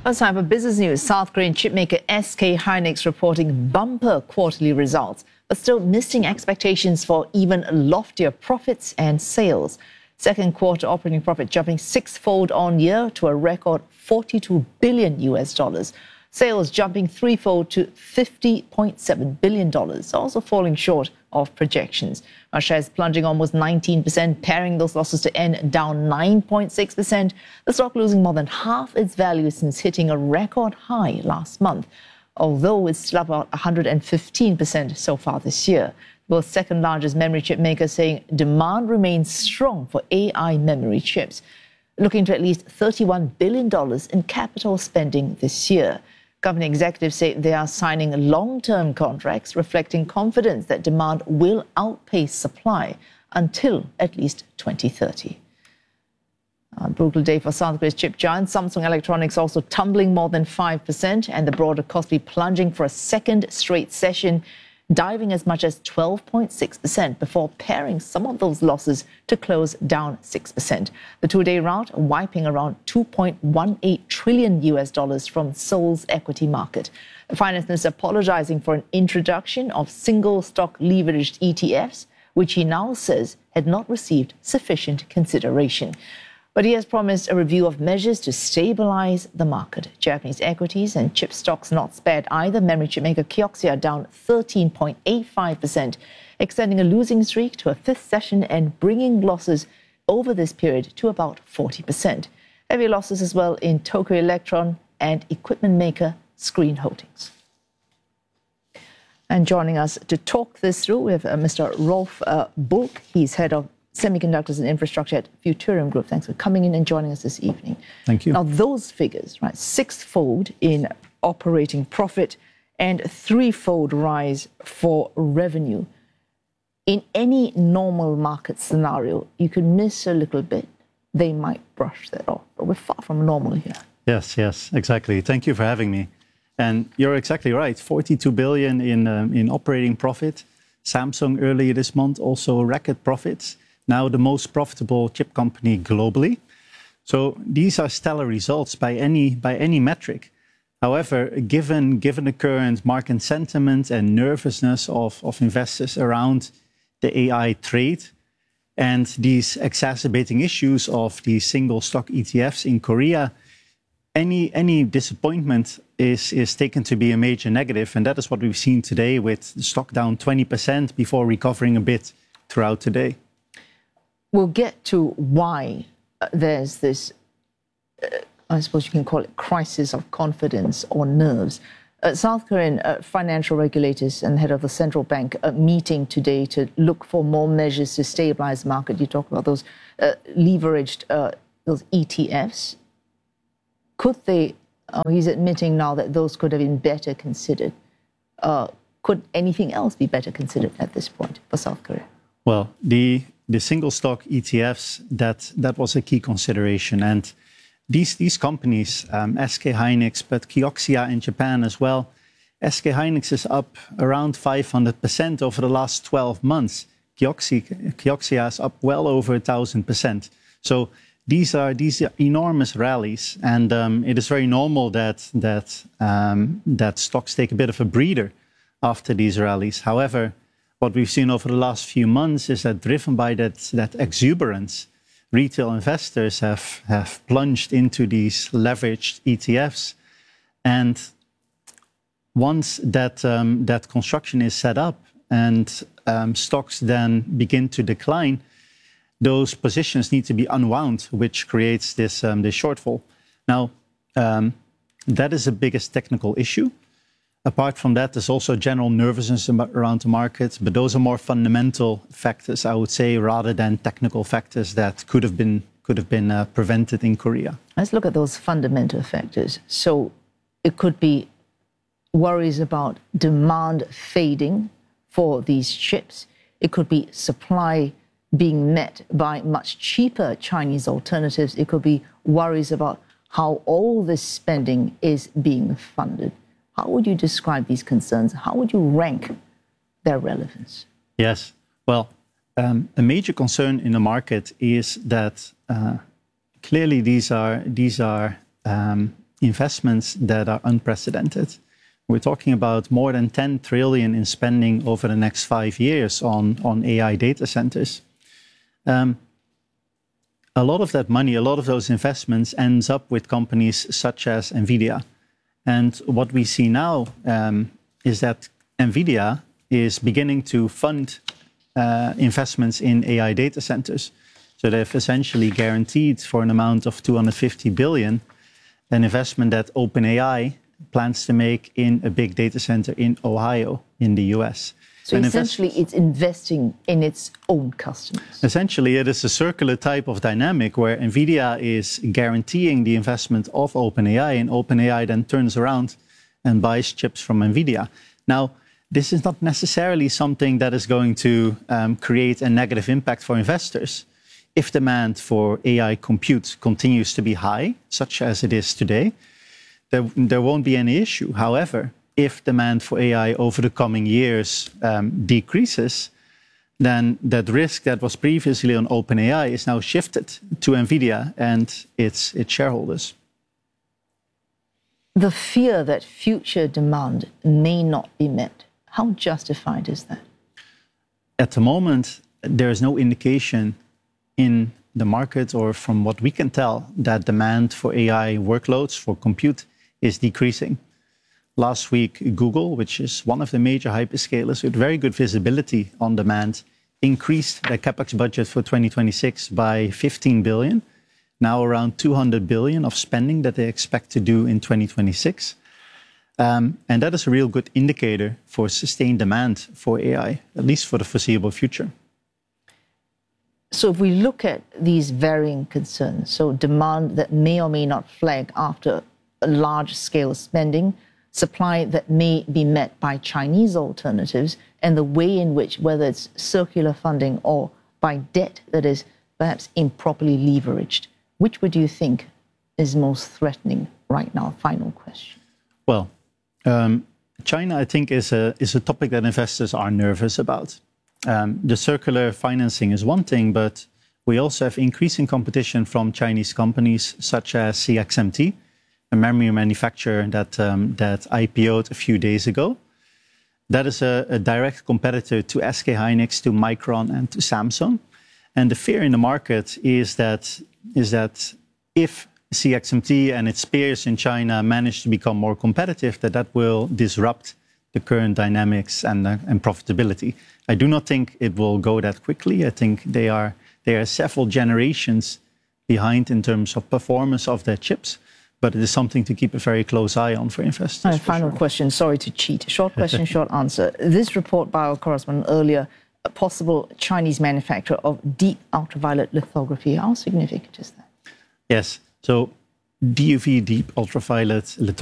Let's have a business news. South Korean chipmaker SK Hynix reporting bumper quarterly results, but still missing expectations for even loftier profits and sales. Second quarter operating profit jumping sixfold on year to a record $42 billion. Sales jumping threefold to $50.7 billion, also falling short of projections. Our shares plunging almost 19%, paring those losses to end down 9.6%. The stock losing more than half its value since hitting a record high last month, although it's still up about 115% so far this year. Both second largest memory chip makers saying demand remains strong for AI memory chips, looking to at least $31 billion in capital spending this year. Company executives say they are signing long-term contracts reflecting confidence that demand will outpace supply until at least 2030. A brutal day for South Korea's chip giant. Samsung Electronics also tumbling more than 5%, and the broader Kospi plunging for a second straight session, diving as much as 12.6% before paring some of those losses to close down 6%. The two-day rout wiping around $2.18 trillion from Seoul's equity market. The finance minister apologizing for an introduction of single-stock leveraged ETFs, which he now says had not received sufficient consideration. But he has promised a review of measures to stabilize the market. Japanese equities and chip stocks not spared either. Memory chip maker Kioxia down 13.85%, extending a losing streak to a fifth session and bringing losses over this period to about 40%. Heavy losses as well in Tokyo Electron and equipment maker Screen Holdings. And joining us to talk this through, we have Mr. Rolf Bulk. He's head of Semiconductors and Infrastructure at Futurium Group. Thanks for coming in and joining us this evening. Thank you. Now, those figures, right, sixfold in operating profit and threefold rise for revenue. In any normal market scenario, you could miss a little bit. They might brush that off, but we're far from normal here. Yes, exactly. Thank you for having me. And you're exactly right. 42 billion in operating profit. Samsung earlier this month also record profits. Now the most profitable chip company globally. So these are stellar results by any metric. However, given the current market sentiment and nervousness of investors around the AI trade and these exacerbating issues of the single stock ETFs in Korea, any disappointment is taken to be a major negative. And that is what we've seen today, with the stock down 20% before recovering a bit throughout the day. We'll get to why there's this, I suppose you can call it crisis of confidence or nerves. South Korean financial regulators and head of the central bank are meeting today to look for more measures to stabilize the market. You talk about those leveraged, those ETFs. Could they, he's admitting now that those could have been better considered. Could anything else be better considered at this point for South Korea? Well, the single stock ETFs, that was a key consideration. And these companies, SK Hynix, but Kioxia in Japan as well, SK Hynix is up around 500% over the last 12 months. Kioxia is up well over 1,000%. So these are enormous rallies, and it is very normal that stocks take a bit of a breather after these rallies. However, what we've seen over the last few months is that, driven by that exuberance, retail investors have plunged into these leveraged ETFs. And once that construction is set up and stocks then begin to decline, those positions need to be unwound, which creates this shortfall. Now, that is the biggest technical issue. Apart from that, there's also general nervousness around the market, but those are more fundamental factors, I would say, rather than technical factors that could have been prevented in Korea. Let's look at those fundamental factors. So it could be worries about demand fading for these chips. It could be supply being met by much cheaper Chinese alternatives. It could be worries about how all this spending is being funded. How would you describe these concerns? How would you rank their relevance? Yes. Well, a major concern in the market is that clearly these are investments that are unprecedented. We're talking about more than 10 trillion in spending over the next 5 years on AI data centers. A lot of that money, a lot of those investments ends up with companies such as NVIDIA. And what we see now is that NVIDIA is beginning to fund investments in AI data centers. So they've essentially guaranteed for an amount of 250 billion an investment that OpenAI plans to make in a big data center in Ohio in the US. So essentially, it's investing in its own customers. Essentially, it is a circular type of dynamic where NVIDIA is guaranteeing the investment of OpenAI, and OpenAI then turns around and buys chips from NVIDIA. Now, this is not necessarily something that is going to create a negative impact for investors. If demand for AI compute continues to be high, such as it is today, there won't be any issue. However, if demand for AI over the coming years decreases, then that risk that was previously on OpenAI is now shifted to NVIDIA and its shareholders. The fear that future demand may not be met, how justified is that? At the moment, there is no indication in the market, or from what we can tell, that demand for AI workloads, for compute, is decreasing. Last week, Google, which is one of the major hyperscalers with very good visibility on demand, increased their capex budget for 2026 by 15 billion, now around 200 billion of spending that they expect to do in 2026. And that is a real good indicator for sustained demand for AI, at least for the foreseeable future. So if we look at these varying concerns, so demand that may or may not flag after a large-scale spending, supply that may be met by Chinese alternatives, and the way in which, whether it's circular funding or by debt that is perhaps improperly leveraged, which would you think is most threatening right now? Final question. Well, China, I think, is a topic that investors are nervous about. The circular financing is one thing, but we also have increasing competition from Chinese companies such as CXMT, a memory manufacturer that IPO'd a few days ago. That is a direct competitor to SK Hynix, to Micron, and to Samsung. And the fear in the market is that if CXMT and its peers in China manage to become more competitive, that will disrupt the current dynamics and profitability. I do not think it will go that quickly. I think they are several generations behind in terms of performance of their chips, but it is something to keep a very close eye on for investors. Final question, sorry to cheat. Short question, short answer. This report by our correspondent earlier, a possible Chinese manufacturer of deep ultraviolet lithography, how significant is that? Yes, so DUV, deep ultraviolet lithography,